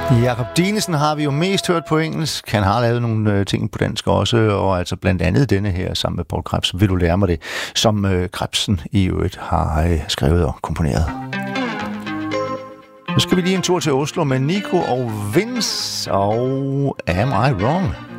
Jakob Dinesen har vi jo mest hørt på engelsk. Han har lavet nogle ting på dansk også, og altså blandt andet denne her sammen med Poul Krebs. Vil du lære mig det? Som Krebsen i øvrigt har skrevet og komponeret. Nu skal vi lige en tur til Oslo med Nico og Vince og Am I Wrong?